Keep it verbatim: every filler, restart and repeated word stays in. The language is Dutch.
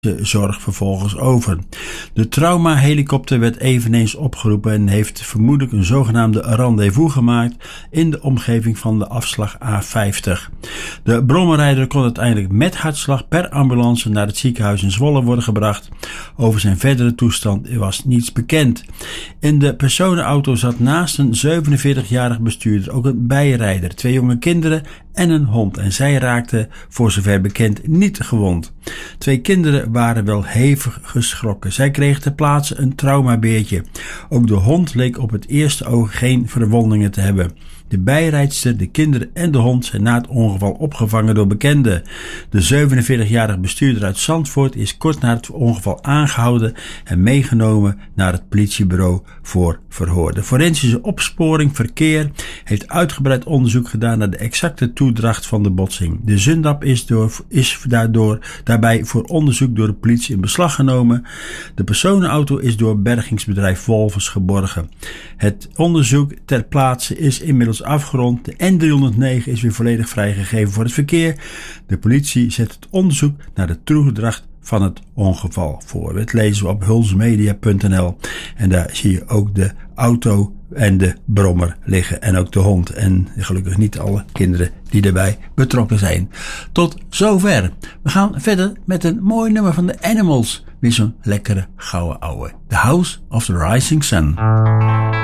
de zorg vervolgens over. De traumahelikopter werd eveneens opgeroepen en heeft vermoedelijk een zogenaamde rendezvous gemaakt in de omgeving van de afslag A vijftig. De brommerrijder kon uiteindelijk met hartslag per ambulance naar het ziekenhuis in Zwolle worden gebracht. Over zijn verdere toestand was niets bekend. In de personenauto zat naast een zevenenveertigjarig bestuurder ook een bijrijder, twee jonge kinderen en een hond, en zij raakten voor zover bekend niet gewond. Twee kinderen waren wel hevig geschrokken. Zij kregen ter plaatse een traumabeertje. Ook de hond leek op het eerste oog geen verwondingen te hebben. De bijrijdster, de kinderen en de hond zijn na het ongeval opgevangen door bekenden. De zevenenveertigjarige bestuurder uit Zandvoort is kort na het ongeval aangehouden en meegenomen naar het politiebureau voor verhoor. De forensische opsporing verkeer heeft uitgebreid onderzoek gedaan naar de exacte toedracht van de botsing. De Zundap is, door, is daardoor, daarbij voor onderzoek door de politie in beslag genomen. De personenauto is door bergingsbedrijf Wolvers geborgen. Het onderzoek ter plaatse is inmiddels afgerond. De N driehonderdnegen is weer volledig vrijgegeven voor het verkeer. De politie zet het onderzoek naar de toedracht van het ongeval voor. Het lezen we op hulsmedia punt n l en daar zie je ook de auto en de brommer liggen en ook de hond en gelukkig niet alle kinderen die erbij betrokken zijn. Tot zover. We gaan verder met een mooi nummer van de Animals. Weer zo'n lekkere gouden ouwe. The House of the Rising Sun.